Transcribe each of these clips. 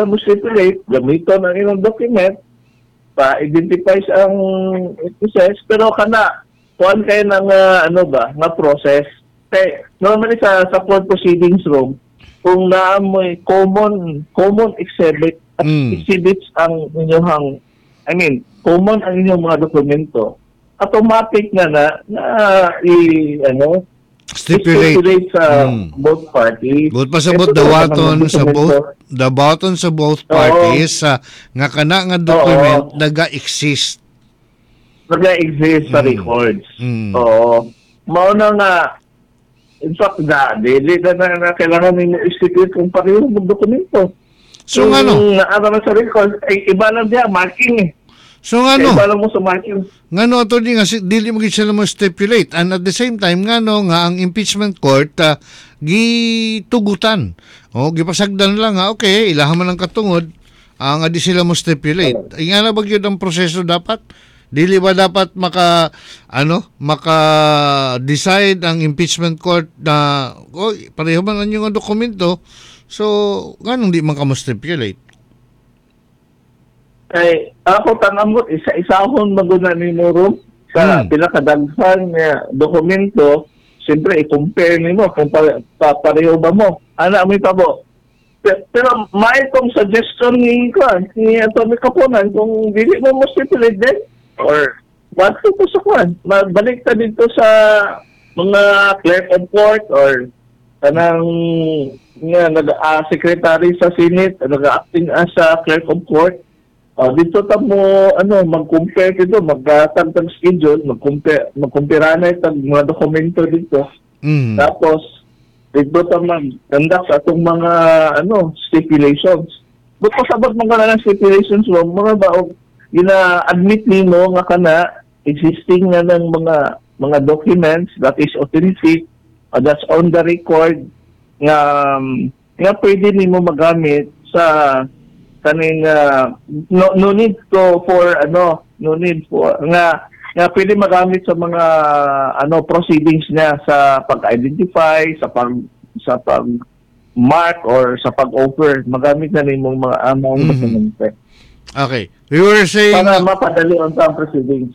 mo stipulate, gamiton ang inyong document, pa-identify ang process, pero kana, kuhan kayo ng, nga process. Kaya, normally sa court proceedings room, kung naamoy common exhibits ang inyong, common ang inyong mga dokumento, automatic na stipulate sa both parties. Good pasabot the button sa both parties nga kana nga document naga-exist sa records. Oo. Mao na nga in fact dili na kailangan ninyo i-stipulate kung pareho ng dokumento. So ano? Naara sa records ay iba lang diya marking eh. So ngano? Iba lang mo sa marking. Ngano ato di nga dili mo gid sila mo stipulate and at the same time ngano nga ang impeachment court gitugutan. Gipasagdan lang okay, ilahan man ang katungod nga di sila mo stipulate. Ay nga na ba gyud ang proseso dapat? Dili ba dapat maka-decide ang impeachment court na pareho man ang inyong dokumento, so ganun di man ka mo stipulate? Ay, ako tanamot, isa-isahon maguna ni mo sa pinakadaghan nga dokumento, siyempre i-compare nimo kung pareho ba mo. Ana may tabo. Pero may itong suggestion ni Atty. Kapunan kung dili mo stipulate din or what to sa kwan. Balik ta dito sa mga clerk of court or kanang secretary sa Senate, nag-acting as clerk of court. Dito ta mo mag-compare dito, magtagtag schedule, magkumpira na itong mga dokumento dito. Tapos dito ta mag-conduct sa atong mga stipulations. But pasabot mo ka na ng stipulations mo, mga ba gina-admit nimo nga kana existing na ng mga documents that is authentic, that's on the record nga pwede nimo magamit sa kaning no need for nga pwede magamit sa mga proceedings niya sa pag-identify, sa pag mark or sa pag-offer, magamit na nimo mga dokumento. Okay. We were saying para mapadali ang proceedings.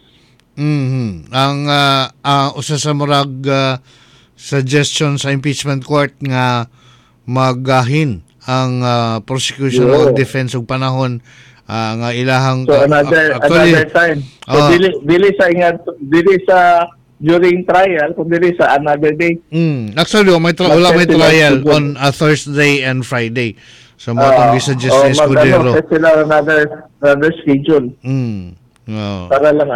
Ang usa sa murag suggestion sa impeachment court nga magahin ang prosecution o defense og panahon nga ilahang so another time. So dili sa during trial kung dili sa another day. Actually wala may trial on a Thursday and Friday. So mo tong gi-suggest ni Escudero. Another schedule. Para lang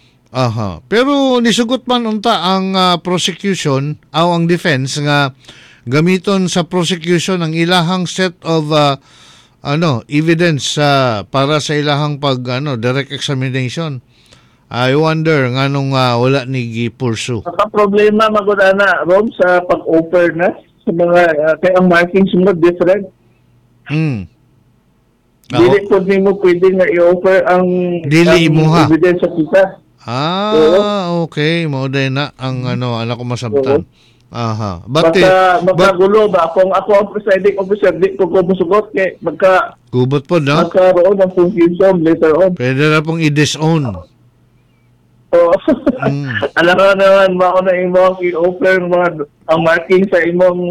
Pero nisugot man unta ang prosecution o ang defense nga gamiton sa prosecution ang ilahang set of evidence para sa ilahang direct examination. I wonder nganong wala ni gi-pursue. Ang problema magudana Rom sa pag-offer na sa mga kay ang markings mo different. Dili po nimo pwede nga i-offer ang evidence sa kita. Okay. Mo din na ang anak ko masabtan. But magkagulo ba kung ako ang presiding officer di ko musugot kay gubot po no? Magkaroon ng confusion later on. Pwede na pong i-disown. Alam ka naman mao na imong i-offer ang marking sa imong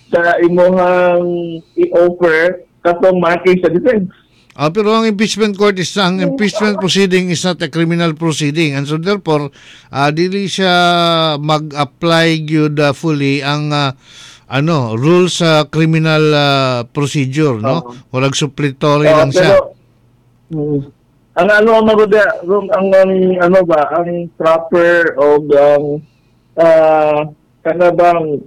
i-offer katong marking sa defense. Pero ang impeachment proceeding is not a criminal proceeding and so therefore dili siya mag-apply gyud fully ang rules sa criminal procedure, no? Walang supplementary lang siya. Ang proper o kanabang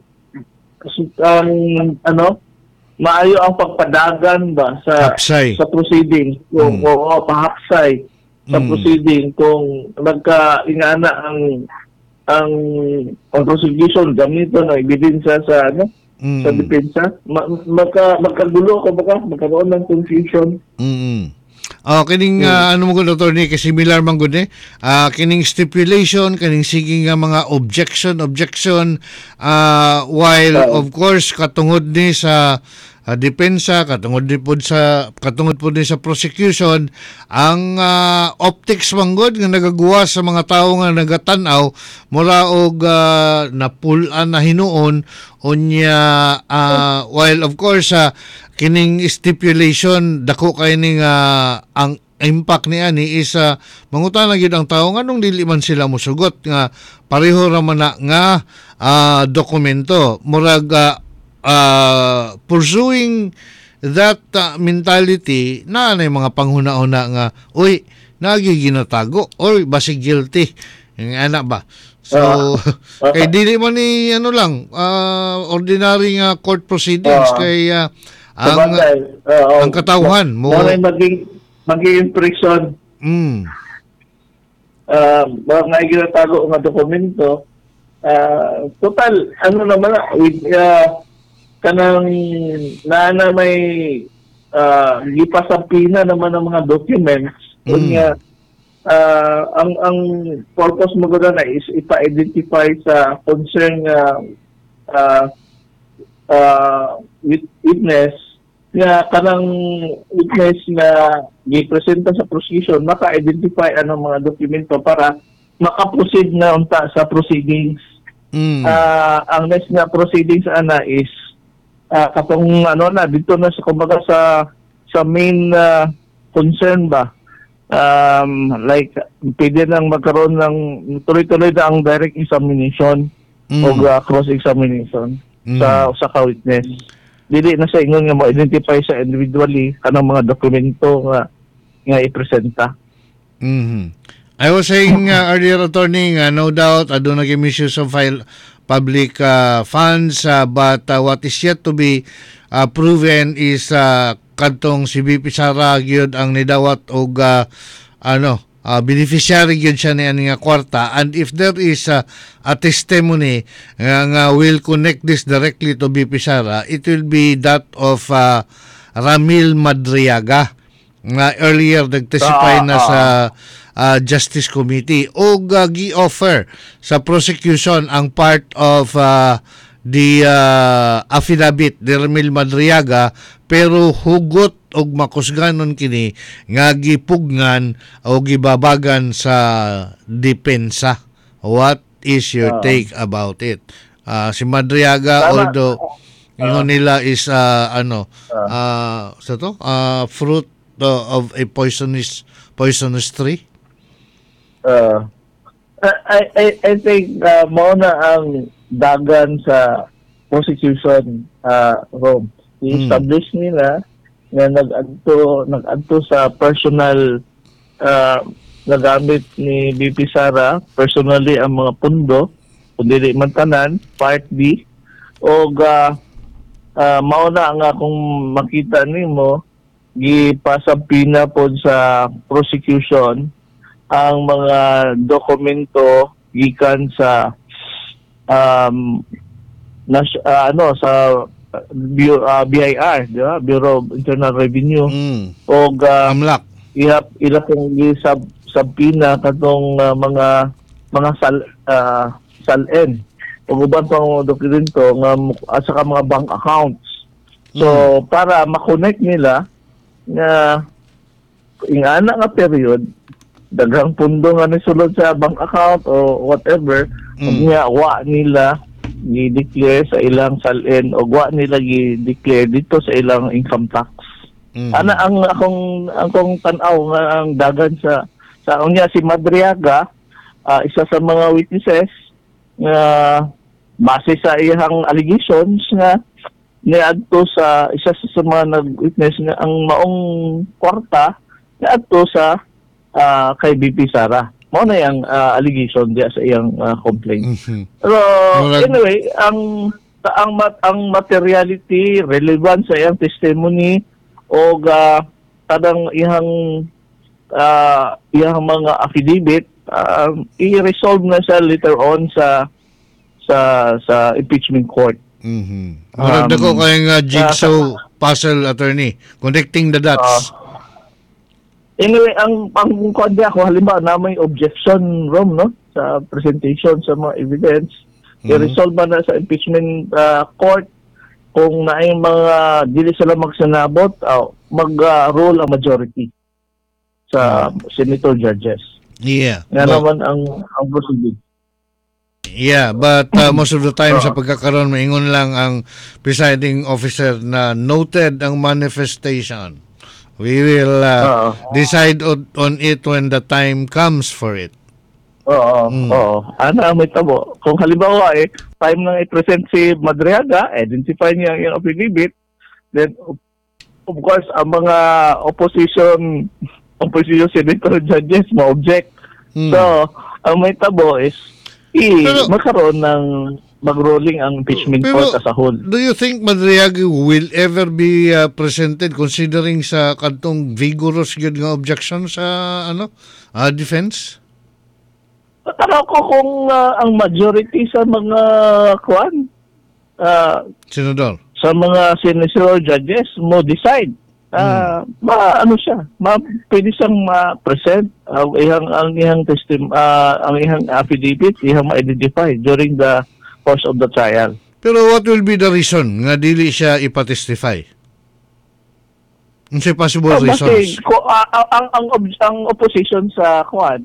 maayo ang pagpadagan ba sa proceeding kung pahaksay sa proceeding kung nagkaingana ang prosecution gamito na ebidensya sa depensa magkagulo ko baka magkaroon ng confusion. Kining mo gud attorney kasi similar man gud kining stipulation kining sige nga mga objection while of course katungod ni sa depensa katungod po din sa prosecution ang optics manggod nga nagagawa sa mga tao nga nagatan-aw mura og napulan na hinuon unya while of course kining stipulation dako kay ning ang impact niya ni is mangutana gyud ang tao nganong dili man sila mosugot nga pareho ra man na nga dokumento murag pursuing that mentality na mga panghuna-una nga uy nagiginatago or basig guilty ng anak ba so kay dili man ni lang ordinary nga court proceedings kay ang katawhan mo maging prison mga ginatago nga dokumento total naman with kanang na may gipasampina naman ang mga documents kunya ang purpose mo gud na is ipa-identify sa concern witness nga kanang witness na gipresenta sa prosecution maka-identify anong mga dokumento para maka-proceed na unta sa proceedings. Ang next na proceedings is katong dito na sa kumbaga sa main concern ba like pwede nang magkaroon ng tuloy-tuloy na ang direct examination o cross examination sa ka-witness. Dili na sa ingon nga mo-identify sa individually kanang mga dokumento nga ipresenta. I was saying earlier, attorney, no doubt aduna gyud misuse of public funds but what is yet to be proven is kadtong si BP Sara gyud ang nidawat og beneficiary gyud siya ni nga kwarta, and if there is a testimony nga will connect this directly to BP Sara, it will be that of Ramil Madriaga nga earlier nagtestify na sa Justice Committee o gi-offer sa prosecution ang part of the affidavit ni Ramil Madriaga, pero hugot og makusganon kini nga gipugnan o gibabagan sa depensa. What is your take about it? Si Madriaga, although nila is fruit of a poisonous tree. I think mao na ang dagan sa prosecution Rome. I-establish nila na nag-adto sa personal nagamit ni BP Sara personally ang mga pundo kung dili man tanan, part B o mao na nga kung makita nimo gipasampina pod sa prosecution ang mga dokumento gikan sa sa BIR, di ba? Bureau of Internal Revenue. O AMLAC. Ila kong sabpina katong mga salen. O uban pang dokumento nga at saka mga bank accounts. So para ma-connect nila nga ingana nga period daghang pundo nga nisulod sa bank account o whatever nga wa nila gi-declare sa ilang salin o wa nila gi-declare dito sa ilang income tax. Ana ang akong tan-aw nga ang dagan sa unya si Madriaga, isa sa mga witnesses nga base sa iyang allegations nga niadto sa isa sa mga nag-witness nga ang maong kwarta niadto sa kay BP Sara. Mao na yung allegation diya sa iyang complaint. Pero anyway, ang materiality relevant sa iyang testimony o kadang iyang mga affidavit i-resolve na sa later on sa impeachment court. Maragda ko kayong jigsaw puzzle, attorney, connecting the dots. Anyway, ang kanya ko halimbawa na may objection no sa presentation sa mga evidence, i-resolve na sa impeachment court kung naay mga dili sila magsanabot, mag-roll ang majority sa senator judges. Yeah. Nga naman ang procedure. Yeah, but most of the time sa pagkakaroon, maingon lang ang presiding officer na noted ang manifestation. We will decide on it when the time comes for it. Oo. Ana, may tabo. Kung halimbawa time nang i-present si Madriaga, identify niya yung affidavit, then of course, ang mga opposition senator judges ma-object. So, ang may tabo is magkaroon ng mag-rolling ang impeachment court as a whole. Do you think Madriaga will ever be presented considering sa kantong vigorous yun nga objection sa defense? Tara ko kung ang majority sa mga Senador, sa mga senator judges mo decide pwede siyang ma-present ang ihang affidavit, ihang ma-identify during the course of the trial. pero what will be the reason nga dili siya ipatestify? Unsay possible reasons? Ang opposition sa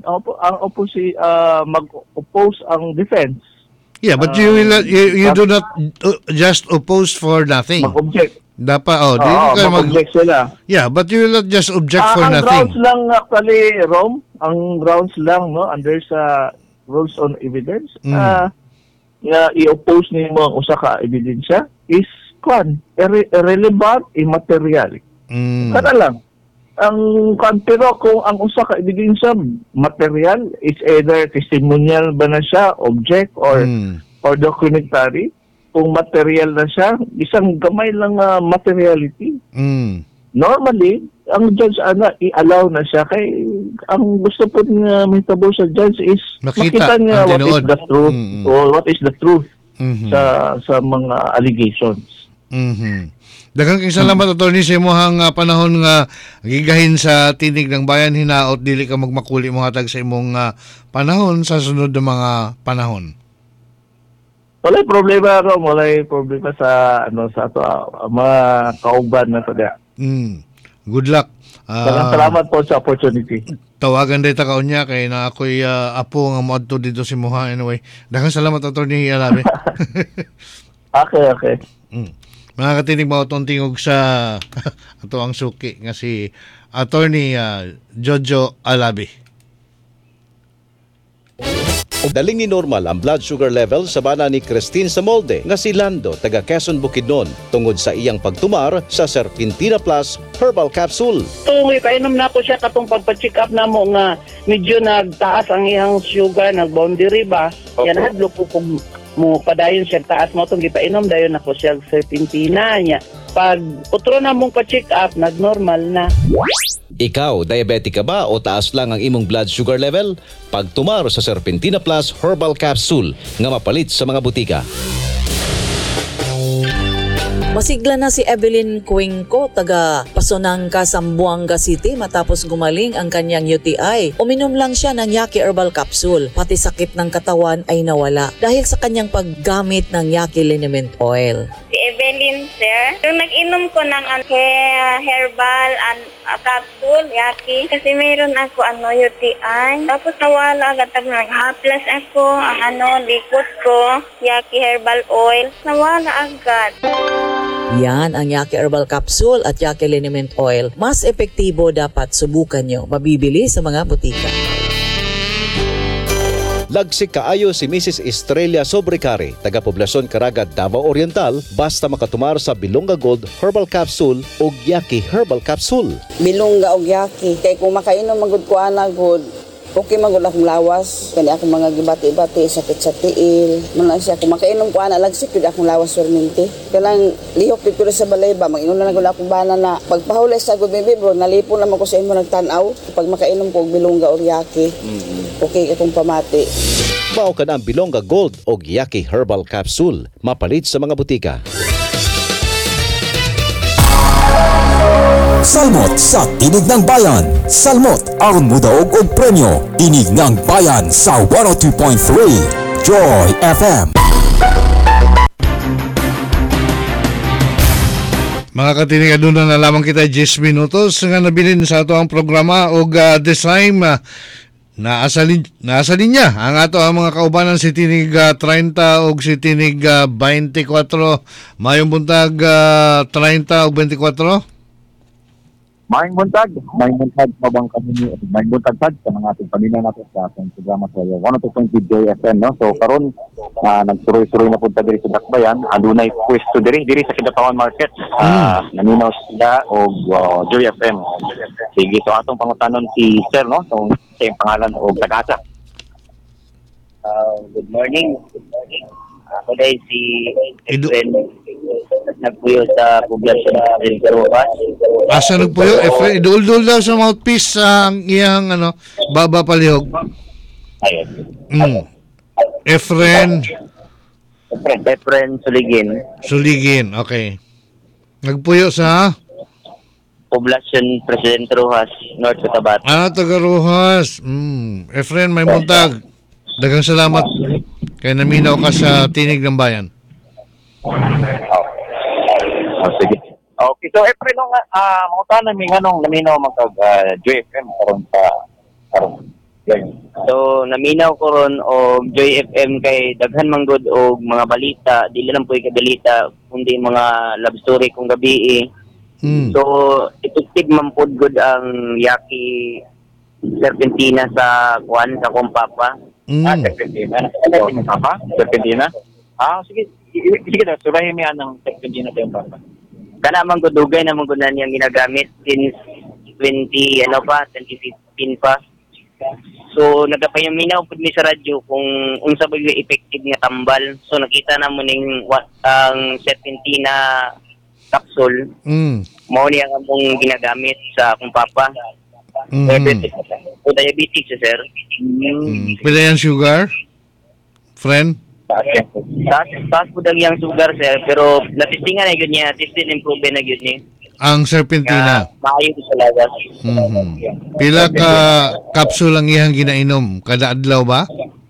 mag-oppose ang defense. Yeah, but you do not just oppose for nothing. Mag-object. Dapat mag-object sila. Yeah, but you will not just object for ang nothing. Grounds lang actually, Rom, ang grounds lang under sa rules on evidence na i-oppose nimo ang usa ka ebidensya is irrelevant, immaterial. Kana lang. Pero kung ang usa ka ebidensya material is either testimonial ba na siya, object or documentary, kung material na siya, isang gamay lang materiality. Normally, ang judge i-allow na siya kay ang gusto po niya mahitabo sa judge is makita niya what is the truth or what is the truth sa mga allegations. Daghang kang salamat, Attorney, sa imong panahon nga gigahin sa tinig ng bayan, hinaot dili ka magmakuli mo hatag sa imong panahon sa sunod na mga panahon. Walay problema, Rom. Walay problema sa ato mga kauban na to dia. Good luck. Salamat po sa opportunity. Tawagan day ta kaunya kay na ako'y apo nga moadto dito si Moha anyway. Daghang salamat, Attorney Alabe. Okay. Mga katinig mga itong tingog sa ato ang suki nga si Attorney Jojo Alabe. Daling ni normal ang blood sugar level sa bana ni Christine Samolde nga si Lando taga Quezon Bukidnon tungod sa iyang pagtumar sa Serpentina Plus Herbal Capsule. Tungoy kainom na ko siya katong pagpa-check up na mo nga medyo nagtaas ang iyang sugar, nag-boundary ba? Yan hadlo ko kung mo padayon siya taas mo itong gipainom dayon ako siya Serpentina niya. Pag utro na mong pa-check up, nag-normal na. Ikaw, diabetic ka ba o taas lang ang imong blood sugar level? Pagtumar sa Serpentina Plus Herbal Capsule nga mapalit sa mga butika. Masigla na si Evelyn Cuenco, taga Pasonangka, Zamboanga City matapos gumaling ang kanyang UTI. Uminom lang siya ng Yaki Herbal Capsule, pati sakit ng katawan ay nawala dahil sa kanyang paggamit ng Yaki Liniment Oil. Si Evelyn, sir, yung nag-inom ko ng herbal capsule, Yaki, kasi mayroon ako UTI. Tapos nawala agad nag-haplas ako, ang likod ko, Yaki Herbal Oil, nawala agad. Yan ang Yaki Herbal Capsule at Yaki Liniment Oil. Mas epektibo, dapat subukan nyo. Mabibili sa mga butika. Lagsik kaayo si Mrs. Estrella Sobrecari, taga Poblacion Caraga, Davao Oriental, basta makatumar sa Bilonga Gold Herbal Capsule o Yaki Herbal Capsule. Bilonga o Yaki, kay kung makainom magud ko ana good, okay magud akong lawas, kani akong mga gibati-bati, sakit sa tiil. Man siya kung makainom ko ana lagsik gud akong lawas perminti. Kanang lihok dito sa balay ba, mag-inom na gud akong bana na pagpahulay sa good baby bro, nalipon naman ko sa imo nagtan-aw. Pag makainom ko og Bilonga o Yaki, okay akong pamati. Mao ka na ang Bilonga Gold o Yaki Herbal Capsule, mapalit sa mga butika. Salmot sa Tinig ng Bayan. Salmot aron mudaog og premyo. Tinig ng Bayan sa 102.3 Joy FM. Mga katinig, aduna na lamang kita 10 minutos nga nabilin sa ato ang programa o this time naasa linya ang ato ang mga kaubanan si Tinig 30 o si Tinig 24 mayong buntag 30 o 24. Maing buntag mabang kami maing buntag sad sa mga ating paminaw natin sa ating programa sa 102.3 JFM, no. So karon nagsuroy-suroy na punta diri sa Dakbayan, adunay pwesto diri sa Kidapawan Market. Naminaw sila og JFM. Sige, so atong pangutanon si Sir, no. So sa pangalan og tagasa. Good morning. Ako dahil si Efren nagpuyo sa poblasyon ng Rojas. Asa nagpuyo? Efren, idul-dul daw sa mouthpiece ang iyang baba palihog. Ayun. Efren Suligin, okay. Nagpuyo sa poblasyon Presidente Rojas, North Cotabato. Taga Rojas. Efren, may buntag. Daghang salamat kay naminaw ka sa Tinig ng Bayan. Sige. Okay, so Efren nung mga namin naminaw JFM karon. So naminaw ko ron og Joy FM kay daghan man gud og mga balita, dili lang puy ka balita kundi mga love story kung gabi. So effective man pud gud ang Yaki Serpentina sa kong papa. Serpentina? Sige daw, surahin mo yan ng Serpentina sa yung papa. Kana man dugay na man na niyang ginagamit since 2015 pa. So nagapayaminaw pud mi sa radyo kung unsa ba yung effective nga tambal. So nakita na mo ning ang Serpentina capsule. Mao niya ang among ginagamit sa akong papa. Diabetes sir. Pila yan sugar? Friend? Taas po lang yung sugar sir, pero natistingan na yun niya, tested improvement na yun niya. Ang Serpentina? Maayo sa lagas. Pila ka capsule ang iyang ginainom? Kada adlaw ba?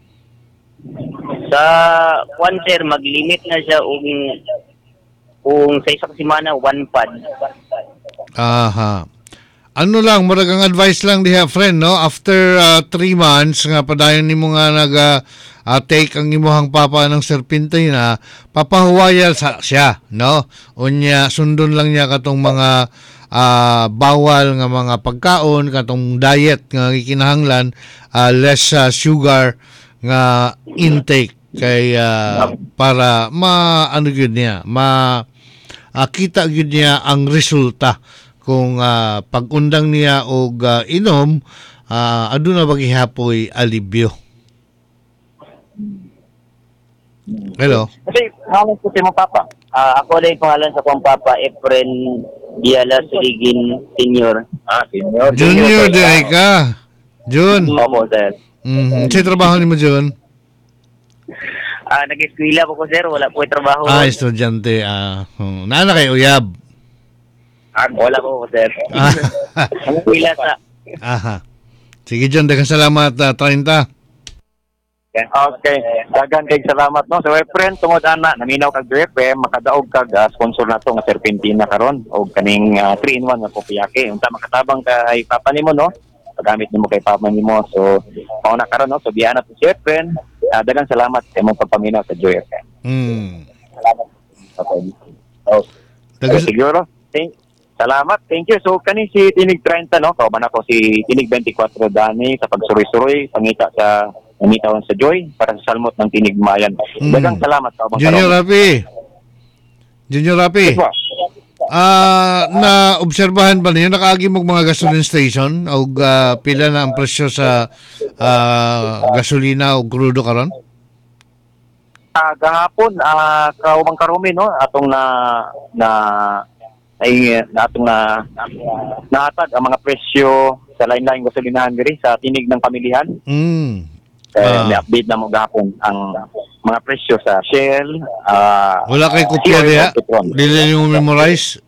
Sa one sir, mag-limit na siya kung sa isang semana, 1 pad. Aha. Ano lang, maragang advice lang diha, friend, no? After 3 months, nga padayon nimo nga take ang imuhang papa ng Serpentina, papahuwayal siya, no? Unya, sundon lang niya katong mga bawal nga mga pagkaon, katong diet nga gikinahanglan, less sugar nga intake, kay para kita gyud niya ang resulta kung pag-undang niya og inom, aduna ba gihapoy alibyo. Hello. Kasi pangalan ko si mong papa. Ako din pangalan sa kong papa, Efren Diala Suligin Senior. Senior. Junior day ka. Jun. Opo, sir. Sa trabaho ni mo, Jun? Nag-eskwela po ko, sir. Wala po yung trabaho. Estudyante. Naana kay uyab? Wala po, sir. Eskwela sa... Aha. Sige, Jun. Daghang salamat, 30. Okay. Dagan kay salamat, no. So, friend, tungod ana, naminaw kag JFM, makadaog kag sponsor nato nga Serpentina karon og kaning 3-in-1 nga Popiyake. Unta makatabang kay papa nimo, no. Pagamit nimo kay papa nimo. So, mao na karon, no. So, biyan nato si friend. Dagan salamat sa imong pagpaminaw sa JFM. Salamat. Okay. So, siguro. Salamat. Thank you. So, kani si Tinig 30, no. Kauban ako si Tinig 24 Dani sa pagsuroy-suroy, pangita sa namitawan sa Joy para sa salmot ng Tinig Mayan. Dagang salamat sa abang Junior Rapi. Na-obserbahan ba ninyo, nakaagi mo mga gasoline station o pila na ang presyo sa gasolina o crudo karon? Gahapon, kaumang karumi, no, atong nahatag ang mga presyo sa lain-laing gasolinahan diri sa tinig ng pamilihan. May-update na mo gahapon ang mga presyo sa Shell. Wala kay kopya diya? Dili nyo memorize?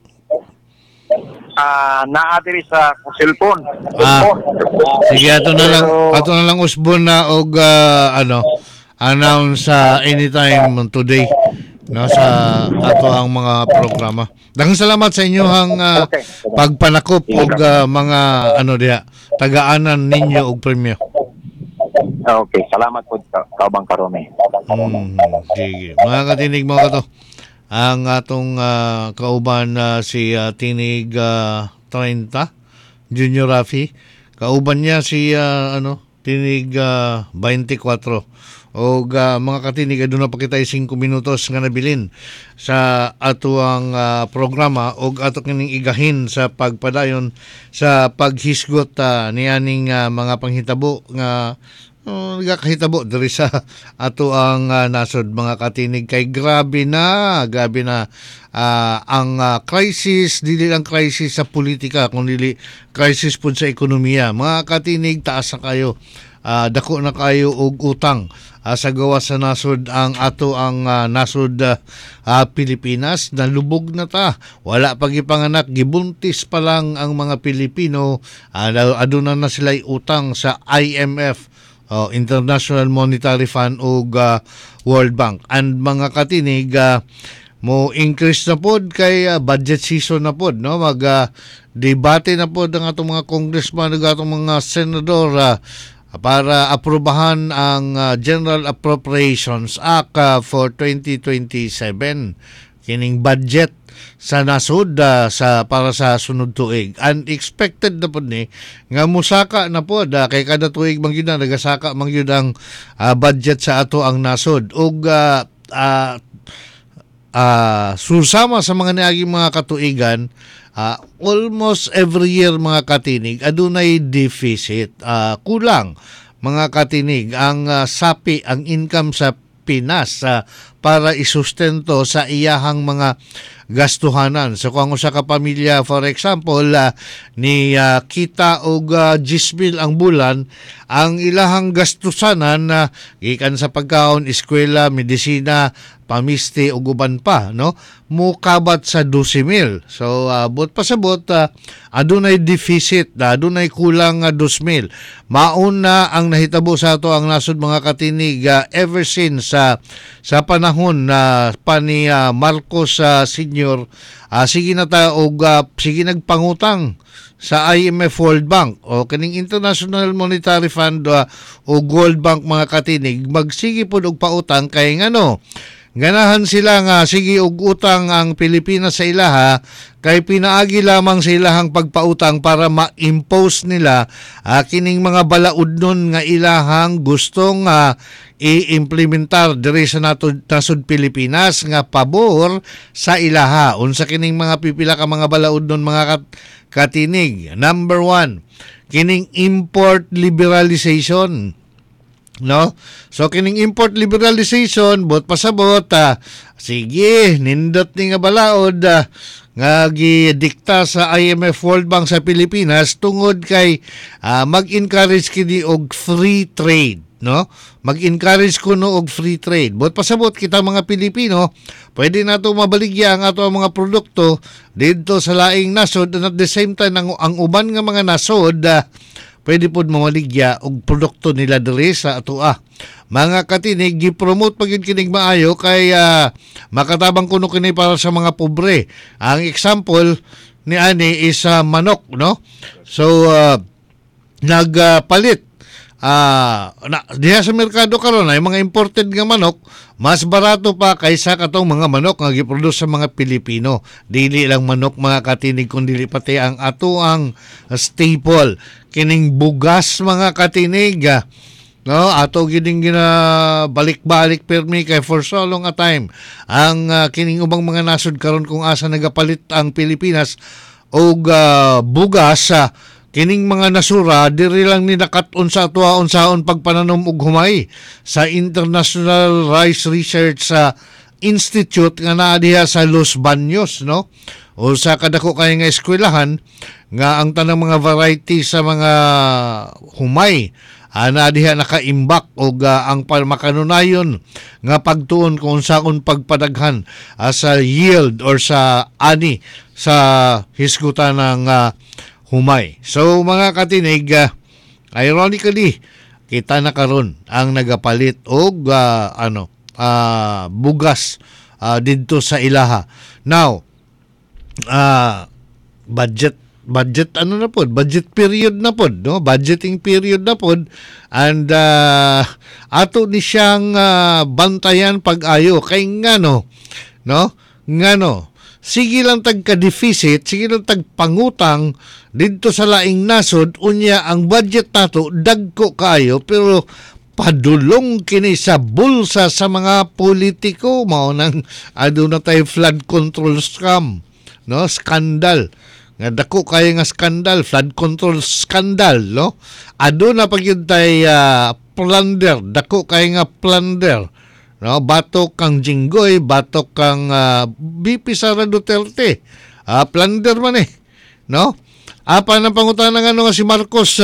Naadiri sa cellphone. Sige, ato na lang usbon na og announce anytime today no, sa ato ang mga programa. Daghang salamat sa inyong pagpanakop og mga diha tagaanan ninyo og premyo. Okay, salamat po Kaubang Karome. Sige. Mga katinig mo ka to. Ang atong kauban si Tinig 30 Junior Rafi. Kauban niya si Tinig 24. O mga katinig, aduna pa kita 5 minutos nga nabilin sa ato ang programa o ato kining igahin sa pagpadayon sa paghisgot niyaning mga panghitabo nga nagakahitabo diri sa ato ang nasod, mga katinig. Kay grabe na ang crisis, dili lang crisis sa politika kundi crisis pud sa ekonomiya. Mga katinig, taas na kayo, dako na kayo og utang sa gawa sa nasod ang ato ang nasod Pilipinas. Nalubog na ta, wala pa gipanganak, gibuntis pa lang ang mga Pilipino, aduna na sila utang sa IMF, International Monetary Fund o World Bank. And mga katinig, mo increase na pod kay budget season na pod, no? Debate na pod ang atong mga congressman ug atong mga senador para aprobahan ang General Appropriations Act for 2027, kining budget sa nasod para sa sunod tuig. Unexpected na po ni nga musaka na po kay kada tuig man gyud nagasaka man gyud ang budget sa ato ang nasod ug susama sa mga niagi mga katuigan, almost every year mga katinig adunay deficit, kulang mga katinig ang sapi, ang income sa Pinas para isustento sa iyahang mga gastuhanan. So kung usa ka pamilya, for example, ni kita og 10,000 ang bulan, ang ilahang gastusanan gikan sa pagkaon, eskwela, medisina, pamisti ug uban pa, no, mukabat sa 12,000. So bot pasabot adunay deficit, adunay kulang 2,000. Maun na ang nahitabo sa ato ang nasod mga katinig ever since sa panahon pa ni Marcos Sr. Sige na ta og sige nagpangutang sa IMF, World Bank o kaning International Monetary Fund o World Bank mga katinig, magsige pod og pautang kay ngano ganahan sila nga sige og utang ang Pilipinas sa ilaha kay pinaagi lamang sa ilahang pagpautang para ma-impose nila kining mga balaudnon nga ilahang gustong i-implementar diri sa nasod Pilipinas nga pabor sa ilaha. Unsa kining mga pipila ka mga balaudnon mga katinig? Number 1, kining import liberalization. No? So kining import liberalization bot pasabot sige nindot ni nga balaod nga gidikta sa IMF, World Bank sa Pilipinas tungod kay mag-encourage kini og free trade, no? Mag-encourage kuno og free trade. Bot pasabot kita mga Pilipino, pwede nato mabaligya ang ato mga produkto didto sa laing nasod, and at the same time ang uban nga mga nasod pwede pod mamaligya og produkto nila diri sa atoa. Mga katinig, gi-promote pag yun kinig maayo kay makatabang kuno kini para sa mga pobre. Ang example ni ani is manok, no? So nagpalit diha sa merkado karon ay mga imported nga manok mas barato pa kaysa katong mga manok nga giproduce sa mga Pilipino. Dili lang manok mga katinig kundi pati ang ato ang staple kining bugas mga katinig, no, ato gining balik-balik permi kay for so long a time ang kining ubang mga nasod karon kung asa nagapalit ang Pilipinas og bugas, kining mga nasura diri lang ni nakat-on sa atoa unsaon pagpananom og humay sa International Rice Research Institute nga naa diha sa Los Baños, no? O sa kadako kay nga eskwelahan nga ang tanang mga variety sa mga humay na diha nakaimbak og ang makanunayon nga pagtuon kung saon pagpadaghan sa yield or sa ani sa hisgutan ng humay. So mga katinig, ironically kita na karon ang nagapalit og bugas dito sa ilaha. Now, budget ano na pod, budget period na pod, no, budgeting period na pod, and ato ni siyang bantayan pag-ayo kay ngano, no, ngano sige lang tagka-deficit, sige lang tagpangutang dito sa laing nasod, unya ang budget nato dagko kaayo, pero padulong kini sa bulsa sa mga politiko, mao nang aduna tay flood control scam, no, skandal nga dako kay nga skandal, flood control skandal, no, aduna pag yun tay plunder, dako kay nga plunder, no, batok kang Jinggoy, batok kang BP Sara Duterte, plunder man no. Apa nang pangutana nga si Marcos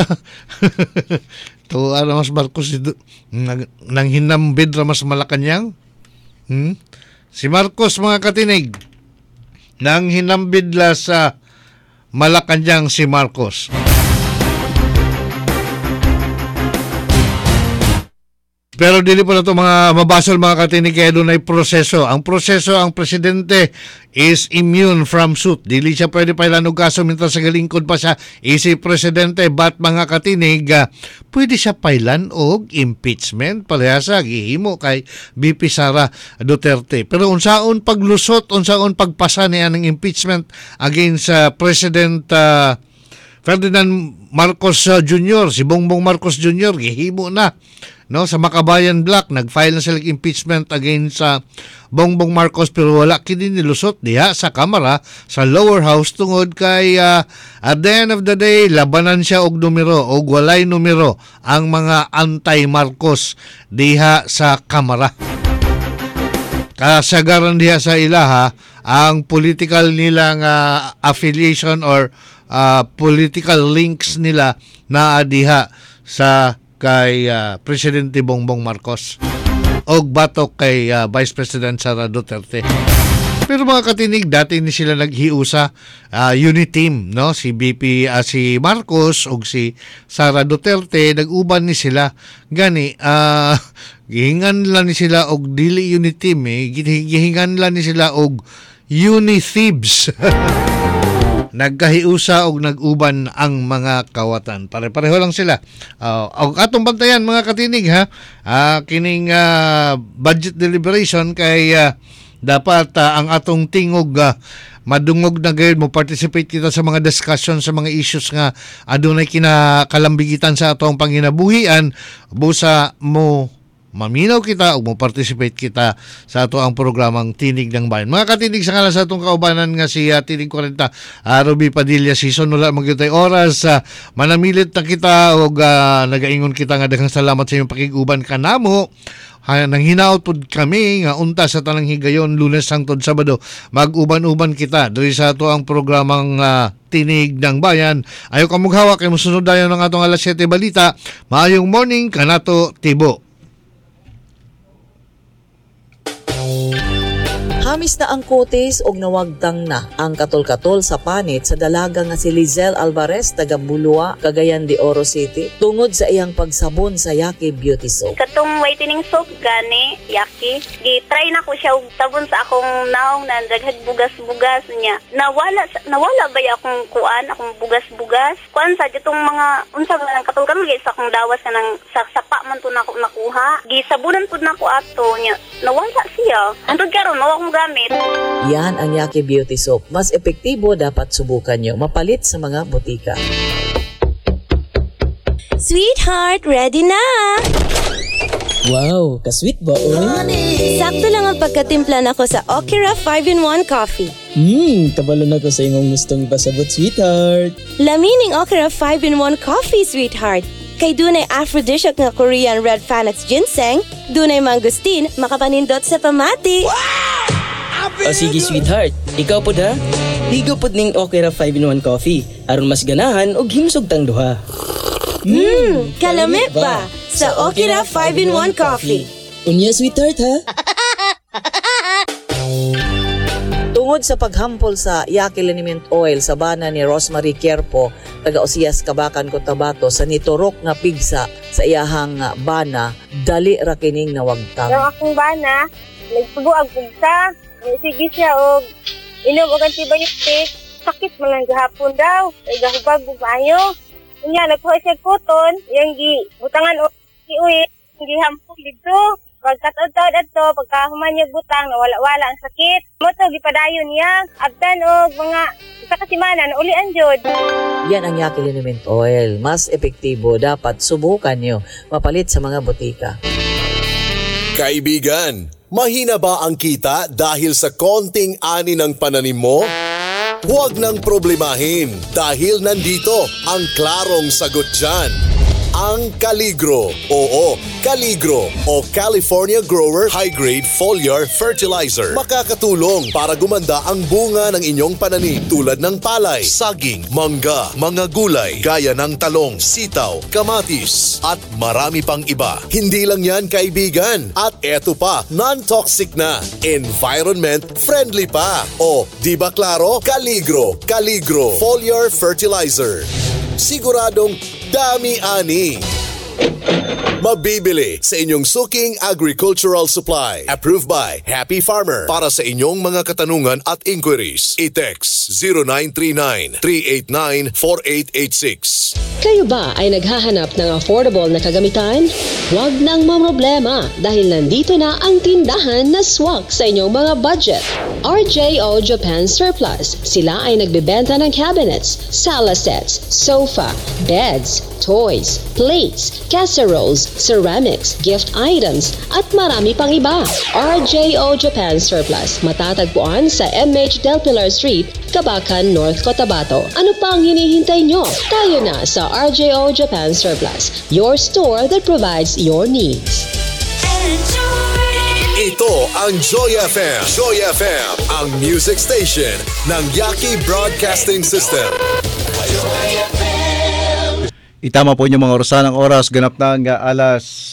to mas Marcos nang hinambid ra mas Malacanang, si Marcos, mga katinig, nang hinambid la sa Malacanang si Marcos. Pero dili pa na ito mga mabasol, mga katinig, kaya doon ay proseso. Ang proseso, ang presidente is immune from suit. Dili siya pwede pailan og kaso minta sa galingkod pa siya isip presidente. But mga katinig, pwede siya pailan og impeachment palihasa gihimo kay BP Sara Duterte. Pero unsaon paglusot, unsaon pagpasa niya ng impeachment against President Ferdinand Marcos Jr., si Bongbong Marcos Jr., gihimo na, no, sa Makabayan Black, nag-file na sila impeachment against Bongbong Marcos, pero wala kini nilusot diha sa Kamara, sa lower house, tungod kay at the end of the day labanan siya og numero, og walay numero ang mga anti-Marcos diha sa Kamara. Kasagaran diha sa ilaha ang political nilang affiliation or political links nila na diha sa kay Presidente Bongbong Marcos og batok kay Vice President Sara Duterte. Pero mga katinig, dati ni sila naghiusa unit team, no, si si Marcos ug si Sara Duterte, nag-uban ni sila gani gihingan lang ni sila og dili unit team, gihingan lang ni sila og uni-thieves. Nagkahiusa og nag-uban ang mga kawatan. Pare-pareho lang sila. Og atong bantayan, mga katinig, kining budget deliberation kay dapat ang atong tingog madungog na gayud mo participate kita sa mga discussion sa mga issues nga adunay kinakalambigitan sa atong panginabuhian, busa mo maminaw kita o mo-participate kita sa ato ang programang Tinig ng Bayan. Mga katinig, sa ngalan sa atong kaubanan nga si Tinig 40, Ruby Padilla season, wala magyutay oras, manamilit na kita o nagaingon kita nga daghang salamat sa iyong pakiguban kanamo. Nang hinaot pod kami nga unta sa tanang higayon, Lunes hangtod Sabado, mag-uban-uban kita diri sa ato ang programang Tinig ng Bayan. Ayo ka mughawa kay mosunod dayon ng atong alas 7 balita. Maayong morning kanato tibo. Hamis na ang kutis og nawagtang na ang katol-katol sa panit sa dalaga nga si Lizelle Alvarez taga Bulua, Cagayan de Oro City tungod sa iyang pagsabon sa Yaki Beauty Soap. Katong whitening soap gani, Yaki, gi-try na ko siya og sabon sa akong naong na daghag bugas-bugas niya. Nawala ba akong akong bugas-bugas? Kuan sa ditong mga unsa man katol-katol sa akong dawas kanang sa sapa man to nako nakuha. Gisabunan pud nako ato niya. Nawala siya. Antod karon mao akong gamit. Yan ang Yaki Beauty Soap. Mas epektibo, dapat subukan nyo. Mapalit sa mga botika. Sweetheart, ready na! Wow, ka-sweet ba, oy? Sakto lang ang pagkatimpla nako sa Okira 5-in-1 Coffee. Kabalo na ko sa imong gustong ipasabot, sweetheart. Lamining Okira 5-in-1 Coffee, sweetheart. Kay dunay aphrodisiac nga Korean red Panax ginseng, dunay mangustin, makapanindot sa pamati. Wow! O sige, sweetheart, ikaw po da? Higo po ning Okira 5-in-1 Coffee, aron mas ganahan og himsog tang duha. Kalamit ba sa Okira 5-in-1 Coffee? Unya, sweetheart, ha? Tungod sa paghampol sa Yaki Liniment Oil sa bana ni Rosemary Querpo, taga Osias, Kabakan, Cotabato, sa niturok nga pigsa sa iyahang bana, dali ra kining nawagtang. Ang akong bana, nagsubuag pugsa. Sige siya og inom og antibiotic. Sakit man lang gahapon daw. Ay gahubag og maayo. Unya nagkuha siya koton, yang butangan og iuwi, gihampog dito. Pagkataod-taod ato, pagkahuman niya butang, nawala-wala ang sakit. Moto, gipadayon niya. Abdan og mga isa kasimana, naulian jud. Yan ang Yaki Liniment Oil. Mas epektibo, dapat subukan nyo. Mapalit sa mga butika. Kaibigan, mahina ba ang kita dahil sa konting ani ng pananim mo? Huwag nang problemahin dahil nandito ang klarong sagot dyan. Ang Caligro. Oo, Caligro o California Grower High Grade Foliar Fertilizer. Makakatulong para gumanda ang bunga ng inyong pananim tulad ng palay, saging, mangga, mga gulay, gaya ng talong, sitaw, kamatis, at marami pang iba. Hindi lang yan, kaibigan. At eto pa, non-toxic na, environment friendly pa. O, di ba klaro? Caligro Foliar Fertilizer. Siguradong dami-ani. Mabibili sa inyong suking agricultural supply. Approved by Happy Farmer. Para sa inyong mga katanungan at inquiries, i-text 0939-389-4886. Kayo ba ay naghahanap ng affordable na kagamitan? Huwag nang mamroblema dahil nandito na ang tindahan na swak sa inyong mga budget. RJO Japan Surplus. Sila ay nagbebenta ng cabinets, sala sets, sofa, beds, toys, plates, casseroles, ceramics, gift items, at marami pang iba. RJO Japan Surplus. Matatagpuan sa MH Del Pilar Street, Cabacan, North Cotabato. Ano pa ang hinihintay nyo? Tayo na sa RJO Japan Surplus, your store that provides your needs. Ito ang Joy FM. Joy FM, ang music station ng Yaki Broadcasting System. Itama po yung mga orasan ng oras, ganap ng alas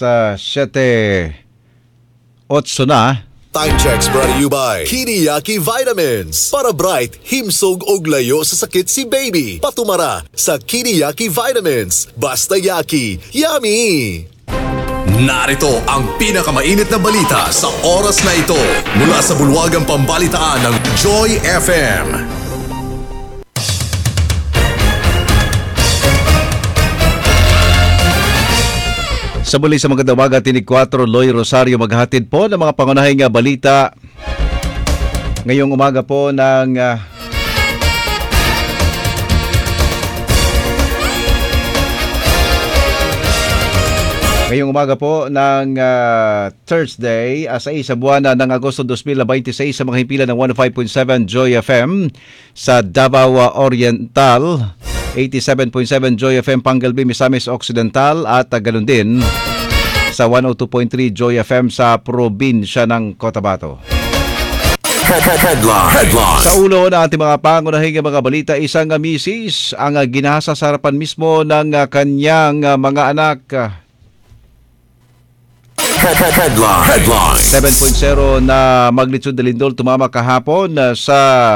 7:08 na. Time checks brought to you by Kiniyaki Vitamins. Para bright, himsog og layo sa sakit si baby. Patumara sa Kiniyaki Vitamins. Basta Yaki, yummy! Narito ang pinakamainit na balita sa oras na ito mula sa bulwagang pambalitaan ng Joy FM. Sa muli sa mga dawaga, tinig 4, Loy Rosario maghatid po ng mga pangunahing balita ngayong umaga po ng Thursday, sa buwan ng Agosto 2026 sa mga himpilan ng 105.7 Joy FM sa Davao Oriental, 87.7 Joy FM Pangalbi, Misamis Occidental at ganun din sa 102.3 Joy FM sa probinsya ng Cotabato. Headline. Sa ulo ng ating mga pangunahing mga balita, isang misis ang ginahasa sa harapan mismo ng kanyang mga anak. Headline. 7.0 na magnitude na lindol tumama kahapon sa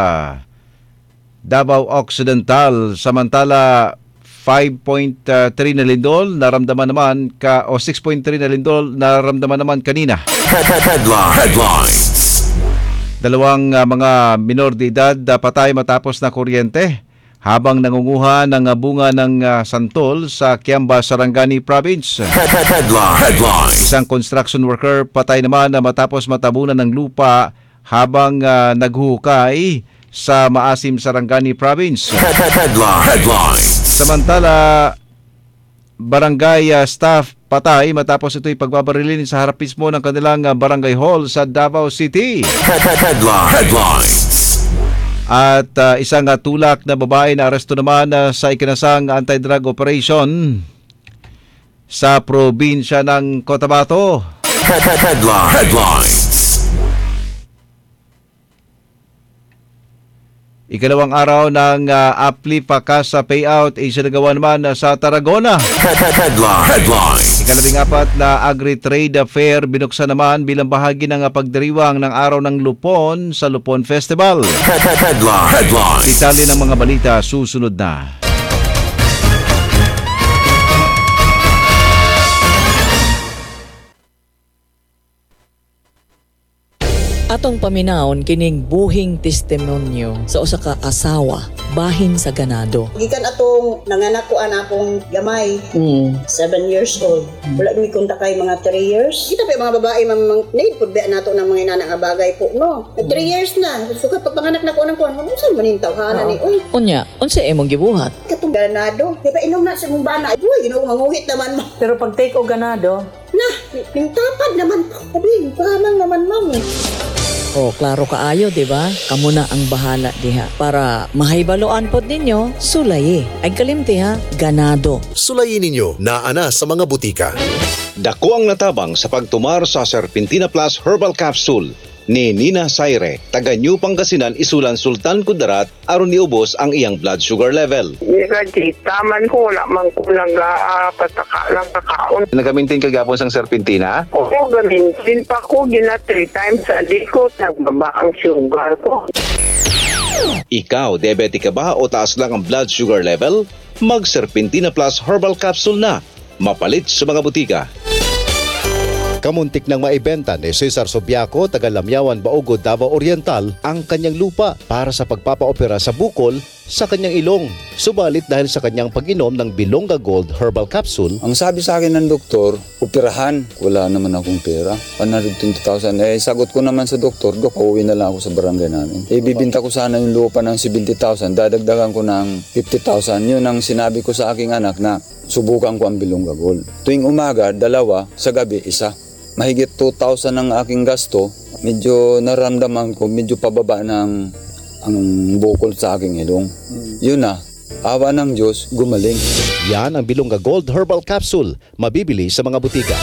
Davao Occidental, samantala 5.3 na lindol naramdaman naman 6.3 na lindol naramdaman naman kanina. Headlines. Dalawang mga minor de edad patay matapos na kuryente habang nangunguha ng bunga ng santol sa Kiamba, Sarangani Province. Headlines. Isang construction worker patay naman matapos matabunan ng lupa habang naghuhukay sa Maasim, Sarangani Province. Headlines. Samantala, barangay staff patay matapos ito'y pagbabarilin sa harap mismo ng kanilang barangay hall sa Davao City. Headlines. At isang tulak na babae na aresto naman sa ikinasang anti-drug operation sa probinsya ng Cotabato. Headlines. Ikalawang araw ng Apli Pakasa payout ay sinagawa naman sa Tarragona. Headlines. Ikalabing apat na Agri-Trade Fair binuksan naman bilang bahagi ng pagdiriwang ng Araw ng Lupon sa Lupon Festival. Headlines. Detalye ng mga balita susunod na. Atong paminawon kining buhing testimonyo sa usa ka asawa bahin sa ganado. Gikan atong nanganak ko akong gamay, 7 years old. Wala mi kontak kay mga 3 years. Kita pa mga babae need pud ba nato ng mga inana nga bagay po, no? 3 years na. So kapag panganak na ko anang kuan, unsa man ning tawhana ni? Uy, Unya, unsa imong gibuhat? katong ganado. Kaya pa inom na sa mong bana. Uy, Ginoo manguhit naman mo. Pero pag take o ganado, Na, pintapad naman po. Sabi, pahamang naman ma'am. O, klaro kaayo, di ba? Kamu na ang bahala diha. Para mahaybaloan pod ninyo, sulayi. Ay kalimti ha, ganado. Sulayin ninyo na ana sa mga butika. Dako ang natabang sa pagtumar sa Serpentina Plus Herbal Capsule ni Nina Saire, taga New Pangasinan, Isulan, Sultan Kudarat, aron niubos ang iyang blood sugar level. Taman ko, lamang ko lang pataka lang kakaon. Nagamintin kagapon sang Serpentina? Oo, gamintin pa ko, 3 times a day ko, nagbaba ang sugar ko. Ikaw, diabetic ka ba o taas lang ang blood sugar level? Mag Serpentina Plus Herbal Capsule na, mapalit sa mga butika. Kamuntik nang maibenta ni Cesar Sobiaco, taga Lamyawan, Baugod, Davao Oriental, ang kanyang lupa para sa pagpapaopera sa bukol sa kanyang ilong. Subalit dahil sa kanyang pag-inom ng Bilonga Gold Herbal Capsule, ang sabi sa akin ng doktor, operahan. Wala naman akong pera. 120,000. Sagot ko naman sa doktor, pauwi na lang ako sa barangay namin. Bibinta ko sana yung lupa ng 70,000. Dadagdagan ko ng 50,000. Yun ang sinabi ko sa aking anak na subukan ko ang Bilonga Gold. Tuwing umaga, 2, sa gabi, 1. Mahigit 2,000 ang aking gasto. Medyo naramdaman ko, medyo pababa ng ang bukol sa aking ilong. Yun na, awa ng Diyos, gumaling. Yan ang Bilonga Gold Herbal Capsule, mabibili sa mga butika.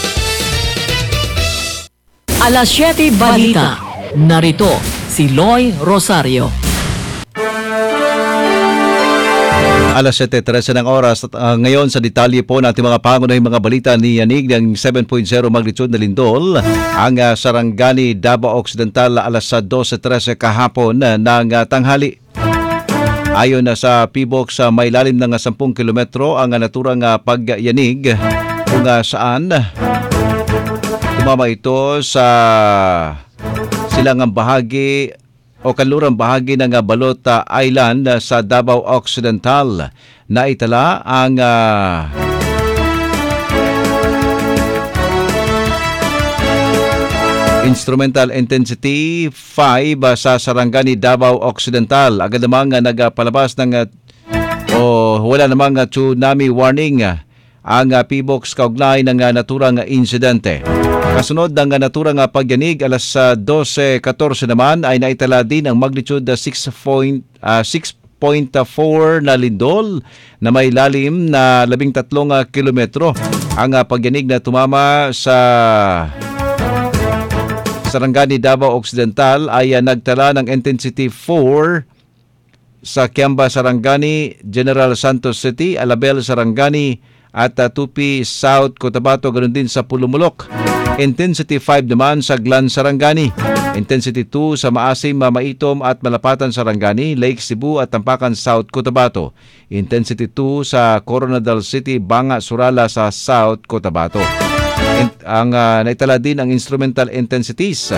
Alas 7 Balita. Narito si Loy Rosario. Alas 7:13 ng oras at ngayon sa detalye po natin mga pangunahing mga balita ni Yanig ng 7.0 magnitude na lindol ang Sarangani, Davao Occidental alas 12:13 kahapon ng tanghali. Ayon sa PBOX, may lalim ng 10 kilometro ang naturang pagyanig kung saan tumama ito sa silangang bahagi o kanlurang bahagi ng Balota Island sa Davao Occidental. Naitala ang instrumental intensity 5 sa Sarangani, Davao Occidental. Agad namang nagpalabas ng wala namang tsunami warning ang PBOX kaugnay ng naturang insidente. Kasunod ng naturang pagyanig, alas 12:14 naman ay naitala din ang magnitude 6.4 na lindol na may lalim na 13 kilometro. Ang pagyanig na tumama sa Sarangani, Davao Occidental ay nagtala ng intensity 4 sa Kiamba, Sarangani, General Santos City, Alabel, Sarangani at Tupi, South Cotabato, ganoon din sa Pulumulok. Intensity 5 naman sa Glan, Sarangani. Intensity 2 sa Maasim, Maitom at Malapatan, Sarangani, Lake Cebu at Tampakan, South Cotabato. Intensity 2 sa Coronadal City, Banga, Surala sa South Cotabato. Ang naitala din ang instrumental intensities.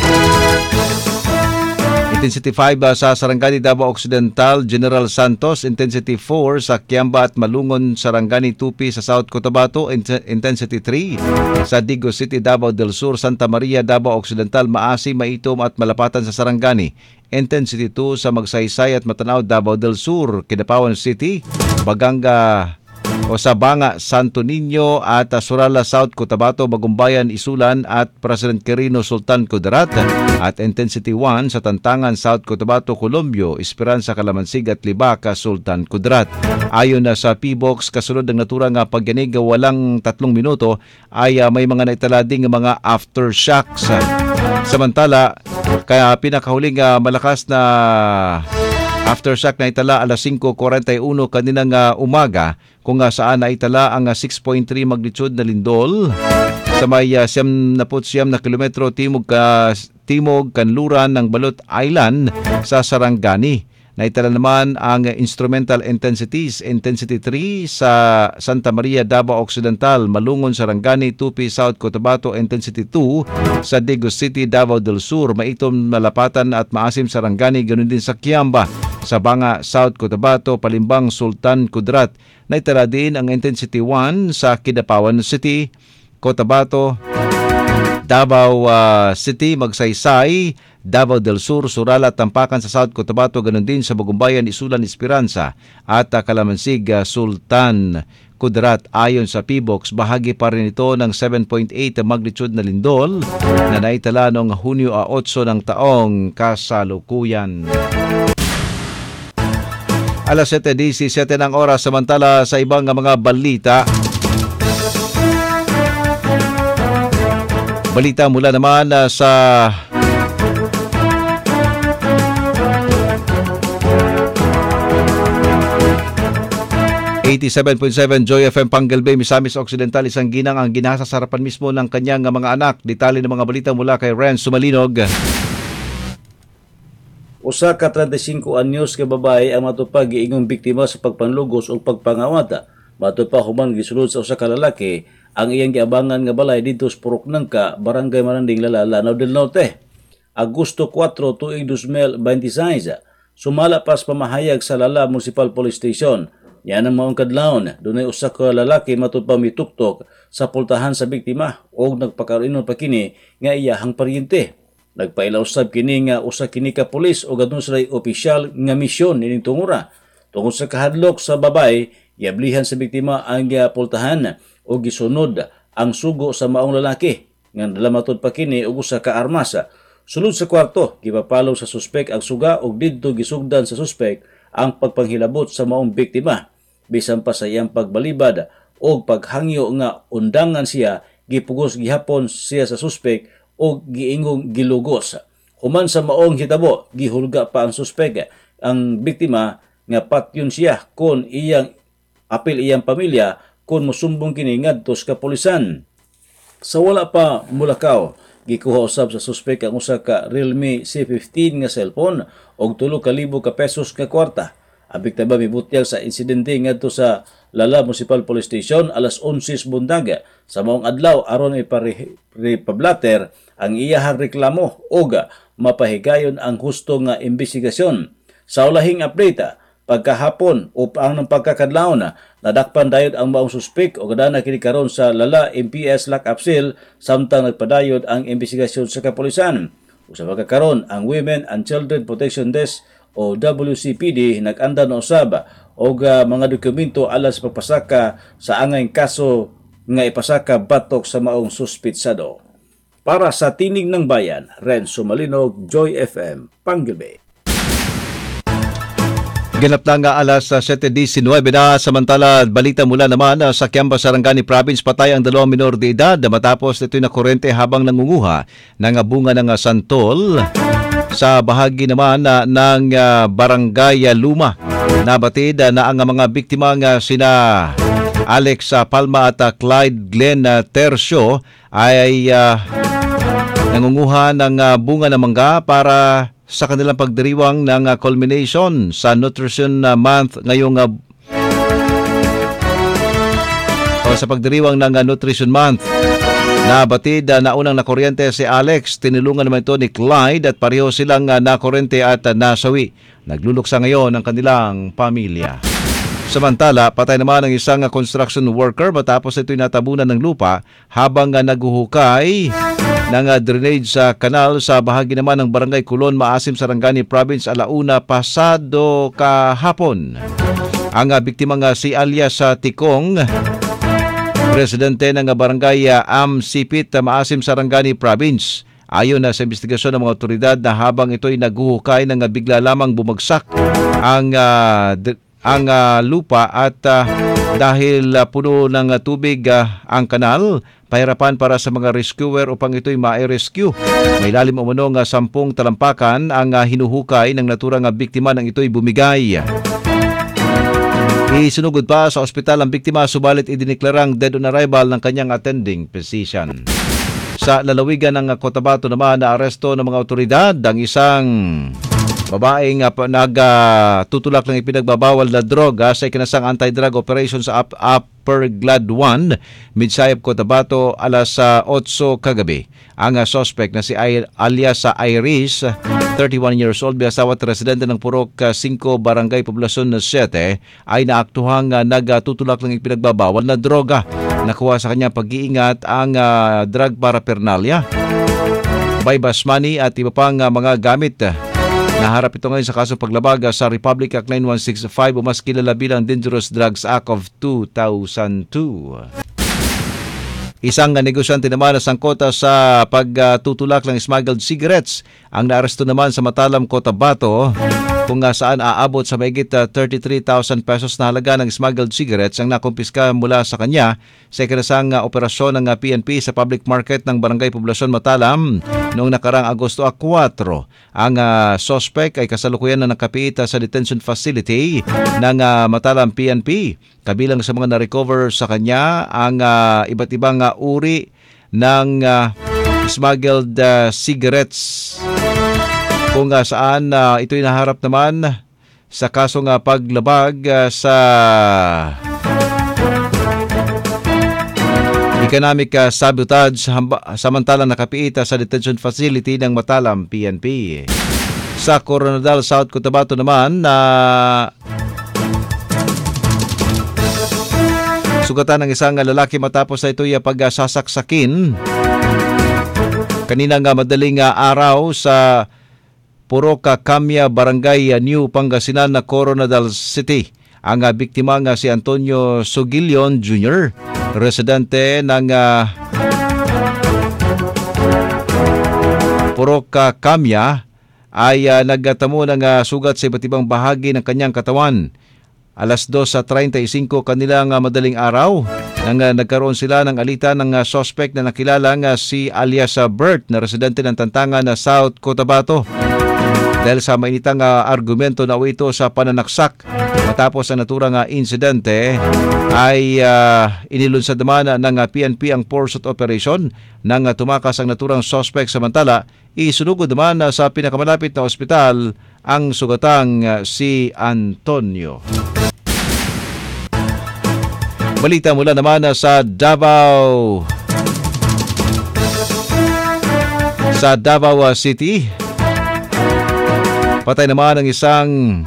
Intensity 5 sa Sarangani, Davao Occidental, General Santos. Intensity 4 sa Kiamba at Malungon, Sarangani, Tupi sa South Cotabato. Intensity 3 sa Digo City, Davao del Sur, Santa Maria, Davao Occidental, Maasim, Maitom at Malapatan sa Sarangani. Intensity 2 sa Magsaysay at Matanao, Davao del Sur, Kidapawan City, Baganga o sa Banga, Santo Niño at Surala, South Cotabato, Bagumbayan, Isulan at President Quirino, Sultan Kudarat. At intensity 1 sa Tantangan, South Cotabato, Colombio, Esperanza, Calamansig at Libaca, Sultan Kudarat. Ayon na sa PBOX, kasunod ng naturang pagyanig walang 3 minuto ay may mga naitala ding mga aftershocks. Samantala, kaya pinakahuling malakas na aftershock na itala alas 5:41 kaninang umaga kung saan naitala ang 6.3 magnitude na lindol sa may 79 na kilometro timog kanluran ng Balot Island sa Sarangani. Naitala naman ang instrumental intensities, Intensity 3 sa Santa Maria, Davao Occidental, Malungon, Sarangani, Tupi, South Cotabato, Intensity 2 sa Digos City, Davao del Sur, Maitom, Malapatan at Maasim, Sarangani, ganoon din sa Kiamba, sa Banga, South Cotabato, Palimbang, Sultan, Kudarat. Naitala din ang Intensity 1 sa Kidapawan City, Cotabato, Davao City, Magsaysay, Davao del Sur, Surala, Tampakan sa South Cotabato, ganun din sa Bagumbayan, Isulan, Esperanza at Kalamansig, Sultan, Kudarat. Ayon sa PBOX, bahagi pa rin ito ng 7.8 magnitude na lindol na naitala noong Hunyo 8 ng taong kasalukuyan. Alas 7:17 ng oras, samantala sa ibang mga balita. Balita mula naman sa 87.7 Joy FM Pangal Bay, Misamis Occidental, isang ginang ang ginasa sa harapan mismo ng kanyang mga anak. Detalye ng mga balita mula kay Renz Sumalinog. Usa ka 35 anyos ka babae ang matupag giingong biktima sa pagpanlugos o pagpangawata. Matupag human gisulod sa usa ka lalaki ang iyang giabangan nga balay dito sa Purok Nangka, Barangay Maranding, Lala, Lanao del Norte. Agosto 4 tuig 2026, sumala pas pamahayag sa Lala Municipal Police Station. Yan ang maong kadlawon, dunay usa ka lalaki matud pa mituktok sa pultahan sa biktima og nagpakaroon pa kini nga iyahang paryente. Nagpailaw sab kini nga usa kini ka pulis o adun sila opisyal nga misyon ining tungura. Tungod sa kahadlok sa babay, yablihan sa biktima ang pultahan o gisunod ang sugo sa maong lalaki nga dala matud pa kini og usa ka armas. Sulod sa kwarto, gipapalaw sa suspek ang suga og didto gisugdan sa suspek ang pagpanghilabot sa maong biktima. Bisan pa sa iyang pagbalibad o paghangyo nga undangan siya, gipugos gihapon siya sa suspek o giingong gilugos. Human sa maong hitabo, gihulga pa ang suspek ang biktima nga patyon siya kon iyang apil iyang pamilya kon mosumbong kini ngadto sa kapulisan. Sa wala pa mulakaw, gikuha usab sa suspek ang usa ka Realme C15 nga cellphone og 3,000 ka pesos ka kwarta. Ang biktima mibutyag sa insidente ngadto sa Lala Municipal Police Station alas 11 bundag sa maong adlaw aron ipablater ang iyahang reklamo ug mapahigayon ang husto nga imbestigasyon. Sa ulahing update, pagkahapon o ang pagkakadlawon, nadakpan dayod ang maong suspek o kadana kini karon sa Lala MPS lock-up cell samtang nagpadayod ang imbestigasyon sa kapulisan. Usa pagkakaron ang Women and Children Protection Desk o WCPD nag-anda na usab og mga dokumento alas sa pagpasaka sa angay kaso nga ipasaka batok sa maong suspitsado. Para sa Tinig ng Bayan, Renz Sumalinog, Joy FM, Pangal. Ganap na nga alas 7:19 na. Samantala, balita mula naman sa Kiamba, Sarangani Province, patay ang 2 minor de edad matapos ito'y nakurente habang nangunguha ng bunga ng santol sa bahagi naman ng Barangay Luma. Nabatid na ang mga biktima nga sina Alex Palma at Clyde Glenn Tercio ay nangunguha ng bunga ng mangga para sa kanilang pagdiriwang ng culmination sa Nutrition Month ngayong sa pagdiriwang ng Nutrition Month. Nabatid na unang nakuryente si Alex, tinulungan naman ito ni Clyde at pareho silang nakuryente at nasawi. Nagluluksa ngayon ang kanilang pamilya. Samantala, patay naman ang isang construction worker matapos ito'y natabunan ng lupa habang naghuhukay ng drainage sa kanal sa bahagi naman ng Barangay Kulon, Maasim, Sarangani Province, alauna pasado kahapon. Ang biktima nga si alias Tikong, presidente ng Barangay Amsipit, Maasim, Sarangani Province. Ayon na sa investigasyon ng mga otoridad na habang ito'y naghuhukay ng bigla lamang bumagsak ang lupa at dahil puno ng tubig ang kanal, pahirapan para sa mga rescuer upang ito'y ma-rescue. May lalim umano nga 10 talampakan ang hinuhukay ng naturang biktima nang ito'y bumigay. Isinugod pa sa ospital ang biktima, subalit idineklarang dead on arrival ng kanyang attending physician. Sa lalawigan ng Cotabato naman, na aresto ng mga otoridad ang isang Babaeng nagtutulak ng ipinagbabawal na droga sa ikinasang anti-drug operation sa Upper Glad 1, Midsayap, Cotabato, alas 8 kagabi. Ang suspect na si alias Iris, 31 years old, asawa at residente ng Purok 5 Barangay Poblasyon 7, ay naaktuhang nagtutulak ng ipinagbabawal na droga. Nakuha sa kanya pag-iingat ang drug paraphernalia, bypass money at iba pang mga gamit. Naharap ito ngayon sa kaso paglabag sa Republic Act 9165 o mas kilala bilang Dangerous Drugs Act of 2002. Isang negosyante naman na sangkot sa pagtutulak ng smuggled cigarettes ang naaresto naman sa Matalam, Cotabato, kung saan aabot sa mahigit 33,000 pesos na halaga ng smuggled cigarettes ang nakumpiska mula sa kanya sa ikinasang operasyon ng PNP sa public market ng Barangay Poblasyon Matalam noong nakarang Agosto 4. Ang suspect ay kasalukuyan na nakapiit sa detention facility ng Matalam PNP. Kabilang sa mga na-recover sa kanya ang iba't ibang uri ng smuggled cigarettes, kung saan ito'y naharap naman sa kasong paglabag sa economic sabotage, samantalang nakapiit sa detention facility ng Matalam PNP. Sa Coronadal, South Cotabato naman, sugatan ng isang lalaki matapos na ito'y pagsasaksakin kaninang madaling araw sa Purok Kamya, Barangay New Pangasinan na Coronadal City. Ang biktima nga si Antonio Sugilion Jr., residente ng Purok Kamya, ay nagtamo ng sugat sa iba't ibang bahagi ng kanyang katawan. Alas 2:35 kanilang madaling araw nang nagkaroon sila ng alitan ng suspect na nakilala si alias Bert na residente ng Tantangan na South Cotabato. Dahil sa mainitang argumento na ito sa pananaksak, matapos ang naturang insidente ay inilunsad naman ng PNP ang pursuit operation nang tumakas ang naturang suspect. Samantala, isunugod naman sa pinakamalapit na ospital ang sugatang si Antonio. Balita mula naman sa Davao. Sa Davao City, patay naman ang isang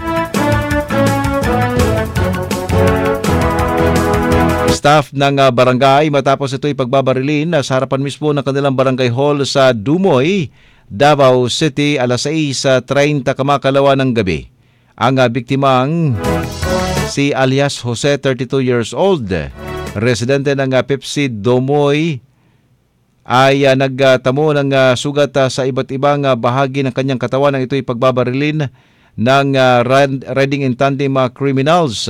staff ng barangay matapos ito'y pagbabarilin sa harapan mismo ng kanilang barangay hall sa Dumoy, Davao City, alas 6:30 kamakalawa ng gabi. Ang biktimang si alias Jose, 32 years old, residente ng Pepsi Dumoy, ay nagtamo ng sugat sa iba't ibang bahagi ng kanyang katawan nang ito'y pagbabarilin ng riding in tandem criminals.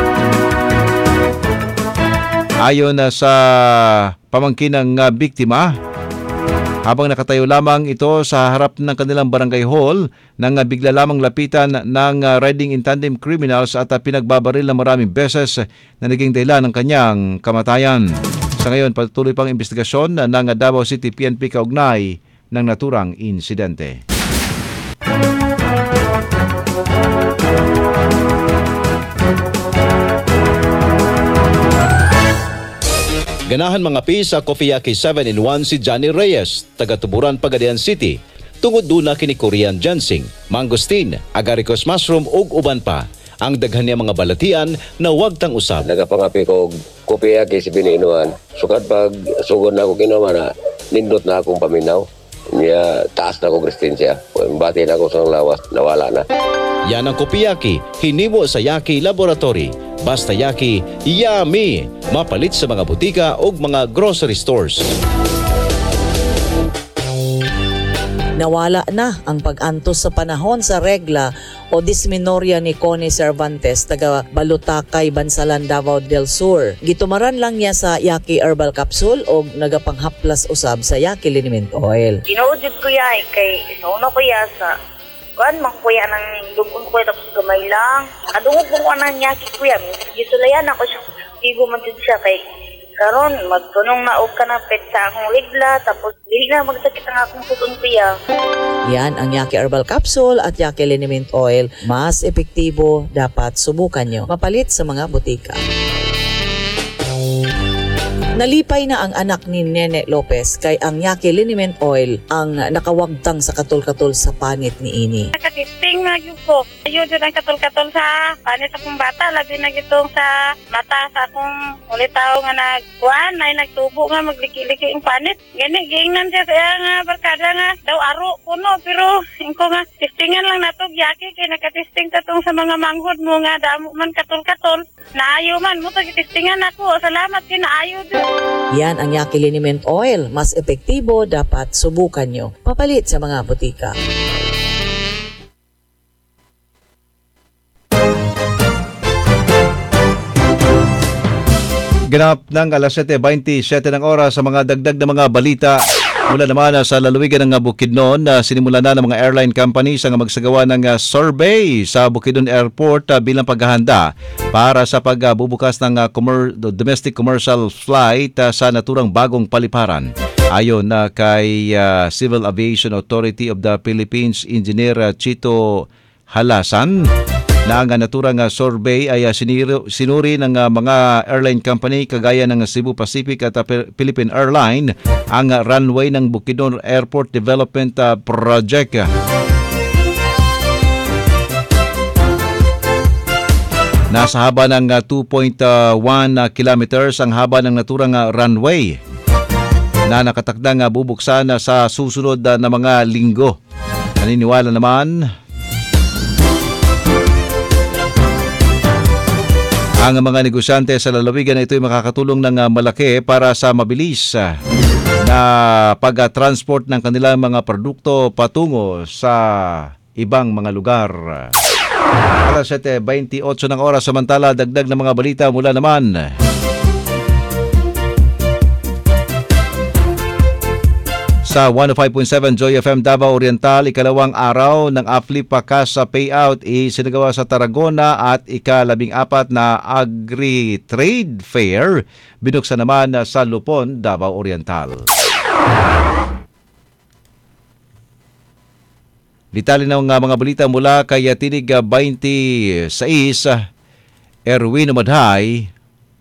Ayon sa pamangkin ng biktima, habang nakatayo lamang ito sa harap ng kanilang barangay hall nang bigla lamang lapitan ng riding in tandem criminals at pinagbabaril na maraming beses na naging dahilan ng kanyang kamatayan. Sa ngayon, patuloy pang investigasyon ng Davao City PNP kaugnay ng naturang insidente. Ganahan mga pi sa Coffeeyaki 7-in-1 si Johnny Reyes, taga-Tuburan, Pagadian City. Tungod duna kini Korean ginseng, mangosteen, agaricus mushroom ug uban pa. Ang daghan niya mga balatian na wag tang usab. Nagapangapi ko Coffeeyaki si Biniinuan. Sukad pag sugod na ako kinuha na nindot na akong paminaw. Niya taas na ako kristensya. Bati na ako sa lawas, nawala na. Yan ang Coffeeyaki, hinimo sa Yaki Laboratory. Basta Yaki, yummy! Mapalit sa mga butika o mga grocery stores. Nawala na ang pag-antos sa panahon sa regla o dismenorrhea ni Connie Cervantes, taga Balutakay, Bansalan, Davao del Sur. Gitumaran lang niya sa Yaki Herbal Capsule o nagapanghaplas usab sa Yaki Liniment Oil. Tinuudjud ko ya kay nauna ko ya sa kuan man kuya nang dugon ko tapos gamay lang. Adungog mo ko nang Yaki kuya. Gisulayan ako siya. Igo man jud siya kay Karon magtunong na og kanapit sa akong ligla tapos dili na magsakit ang akong susunpiya. Yan ang Yaki Herbal Capsule at Yaki Liniment Oil. Mas epektibo, dapat subukan nyo. Mapalit sa mga butika. Nalipay na ang anak ni Nene Lopez kay ang Yaki Liniment Oil ang nakawagtang sa katol-katol sa panit ni Ini. Nakatisting na yun ko. Ayun dyan ang katol-katol sa panit akong bata. Labi na gitong sa mata sa akong ulitaw nga nagkuhan ay nagtubo nga magliki-liki ang panit. Gani, giingnan siya kaya nga barkada nga daw aro kuno. Pero ko nga tistingan lang na to Yaki kay nakatisting tatong sa mga manghod mo nga damo man katol-katol. Naayo man mo tagitistingan ako. Salamat kinaayo dyan. Yan ang Yaki Liniment Oil. Mas epektibo, dapat subukan nyo. Papalit sa mga butika. Ganap ng alas 7:27 ng oras sa mga dagdag na mga balita. Mula naman sa lalawigan ng Bukidnon, sinimula na ng mga airline companies ang magsagawa ng survey sa Bukidnon Airport bilang paghahanda para sa pagbubukas ng domestic commercial flight sa naturang bagong paliparan. Ayon kay Civil Aviation Authority of the Philippines Engineer Chito Halasan, na ang naturang survey ay sinuri ng mga airline company kagaya ng Cebu Pacific at Philippine Airline ang runway ng Bukidnon Airport Development Project. Nasa haba ng 2.1 kilometers ang haba ng naturang runway na nakatakdang bubuksan sa susunod na mga linggo. Naniniwala naman ang mga negosyante sa lalawigan na ito ay makakatulong ng malaki para sa mabilis na pag-transport ng kanilang mga produkto patungo sa ibang mga lugar. Alas 7:28 ng oras, samantala dagdag na mga balita mula naman sa 105.7 Joy FM Davao Oriental. Ikalawang araw ng AFLI Pakas Payout isinagawa sa Tarragona at ika-14 na Agri-Trade Fair binuksan naman sa Lupon, Davao Oriental. Detalye ng mga balita mula kay Tinig 26, Erwin Madhay.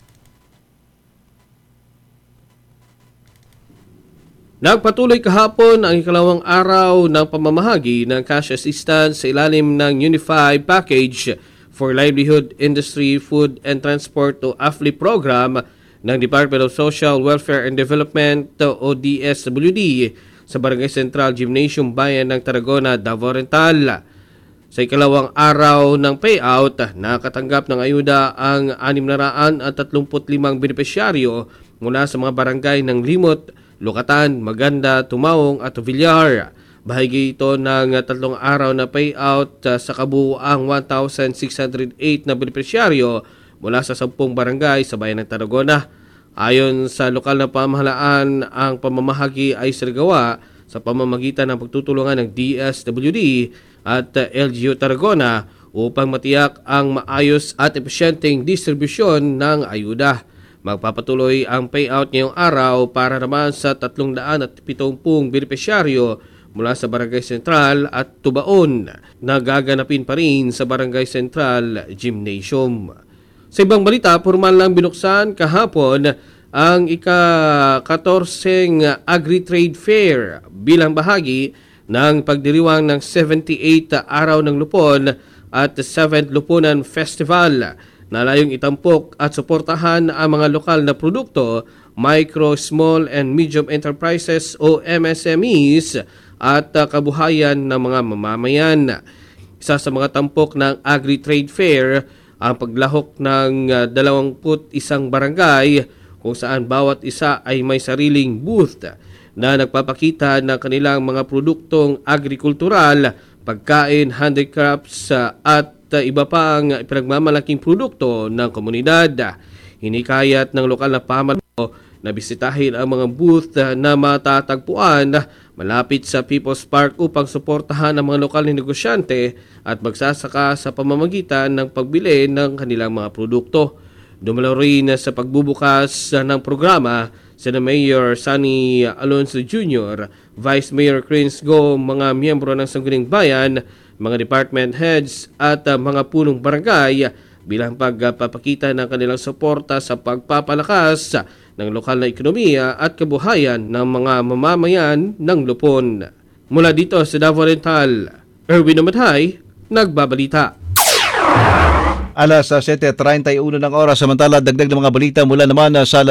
Nagpatuloy kahapon ang ikalawang araw ng pamamahagi ng cash assistance sa ilalim ng Unified Package for Livelihood, Industry, Food and Transport o AFLI program ng Department of Social Welfare and Development o DSWD sa Barangay Central Gymnasium Bayan ng Tarragona, Davao Oriental. Sa ikalawang araw ng payout, nakatanggap ng ayuda ang 635 benepisyaryo mula sa mga barangay ng Limot, Lukatan, Maganda, Tumaong at Villar. Bahagi ito ng 3 araw na payout sa kabuuang 1,608 na benepisyaryo mula sa 10 barangay sa bayan ng Tarragona. Ayon sa lokal na pamahalaan, ang pamamahagi ay sinagawa sa pamamagitan ng pagtutulungan ng DSWD at LGU Tarragona upang matiyak ang maayos at epesyenteng distribusyon ng ayuda. Magpapatuloy ang payout ngayong araw para naman sa 370 benepisyaryo mula sa Barangay Central at Tubaon na gaganapin pa rin sa Barangay Central Gymnasium. Sa ibang balita, formal lang binuksan kahapon ang ika-14 Agri-Trade Fair bilang bahagi ng pagdiriwang ng 78 Araw ng Lupon at 7th Lupunan Festival na layong itampok at suportahan ang mga lokal na produkto, micro, small and medium enterprises o MSMEs at kabuhayan ng mga mamamayan. Isa sa mga tampok ng Agri-Trade Fair ang paglahok ng 21 barangay kung saan bawat isa ay may sariling booth na nagpapakita ng kanilang mga produktong agrikultural, pagkain, handicrafts at iba pang pinagmamalaking produkto ng komunidad. Hinikayat ng lokal na pamahalaan na bisitahin ang mga booth na matatagpuan malapit sa People's Park upang suportahan ang mga lokal na negosyante at magsasaka sa pamamagitan ng pagbili ng kanilang mga produkto. Dumalo rin sa pagbubukas ng programa sina Mayor Sunny Alonso Jr., Vice Mayor Chris Go, mga miyembro ng Sangguniang Bayan, mga department heads at mga punong barangay bilang pagpapakita ng kanilang suporta sa pagpapalakas ng lokal na ekonomiya at kabuhayan ng mga mamamayan ng Lupon. Mula dito sa Davao Oriental, Erwin Amathay, nagbabalita. Alas 7:31 ng oras, samantala dagdag ng mga balita mula naman sa